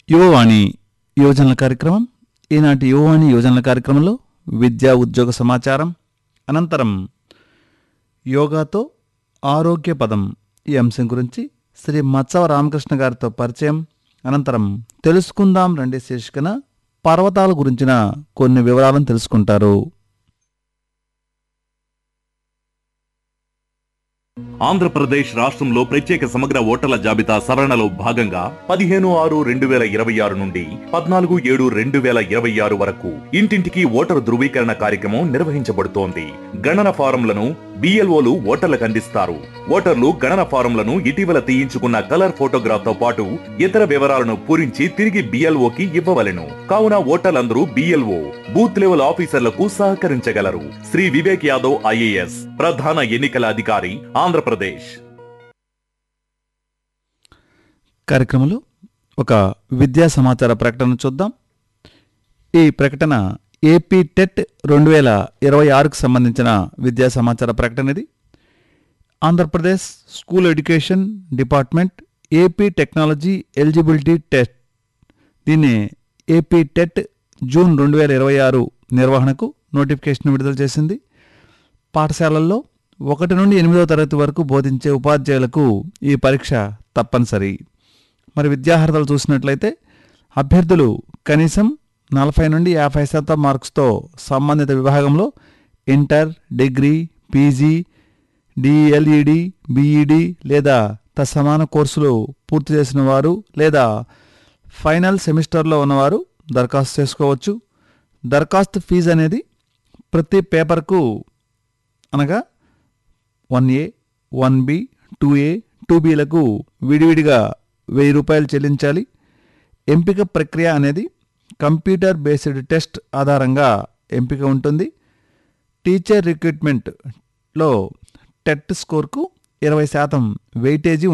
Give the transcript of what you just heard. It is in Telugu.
యువవాణి యోజనల కార్యక్రమం. ఈనాటి యువవాణి యోజనల కార్యక్రమంలో విద్యా ఉద్యోగ సమాచారం, అనంతరం యోగాతో ఆరోగ్య పదం ఈ అంశం గురించి శ్రీ మత్సవ రామకృష్ణ గారితో పరిచయం, అనంతరం తెలుసుకుందాం రండి శీర్షికన పర్వతాల గురించిన కొన్ని వివరాలను తెలుసుకుంటారు. ఆంధ్రప్రదేశ్ రాష్ట్రంలో ప్రత్యేక సమగ్ర ఓటర్ల జాబితా సవరణలో భాగంగా 15/6/2026 నుండి 14/7/2026 వరకు ఇంటింటికి ఓటరు ధృవీకరణ కార్యక్రమం నిర్వహించబడుతోంది. గణన ఫారంలను బిఎల్ఓలు ఓటర్లకు అందిస్తారు. ఓటర్లు గణన ఫారంలను ఇటీవల తీయించుకున్న కలర్ ఫోటోగ్రాఫ్ తో పాటు ఇతర వివరాలను పూరించి తిరిగి బిఎల్ఓకి ఇవ్వవలెను. కావున ఓటర్లందరూ బిఎల్ఓ బూత్ లెవెల్ ఆఫీసర్లకు సహకరించగలరు. శ్రీ వివేక్ యాదవ్ ఐఏఎస్ ప్రధాన ఎన్నికల అధికారి, ఆంధ్రప్రదేశ్. కార్యక్రమంలో ఒక విద్యా సమాచార ప్రకటన చూద్దాం. ఈ ప్రకటన ఏపీ టెట్ 2026కు సంబంధించిన విద్యా సమాచార ప్రకటన. ఇది Andhra Pradesh school education department AP technology eligibility test, దీన్ని ఏపీ టెట్ జూన్ 2026 నిర్వహణకు నోటిఫికేషన్ విడుదల చేసింది. పాఠశాలల్లో 1 నుండి 8వ తరగతి వరకు బోధించే ఉపాధ్యాయులకు ఈ పరీక్ష తప్పనిసరి. మరి విద్యార్హతలు చూసినట్లయితే అభ్యర్థులు కనీసం 40 నుండి 50% మార్క్స్తో సంబంధిత విభాగంలో inter, degree, PG, DLED, BEd లేదా తత్సమాన కోర్సులు పూర్తి చేసిన వారు లేదా ఫైనల్ సెమిస్టర్లో ఉన్నవారు దరఖాస్తు చేసుకోవచ్చు. దరఖాస్తు ఫీజు అనేది ప్రతి పేపర్కు అనగా 1A, 1B, 2A, 2Bలకు విడివిడిగా ₹1000 చెల్లించాలి. ఎంపిక ప్రక్రియ అనేది కంప్యూటర్ బేస్డ్ టెస్ట్ ఆధారంగా ఎంపిక ఉంటుంది. Teacher రిక్రూట్మెంట్లో TET స్కోర్కు 20% weightage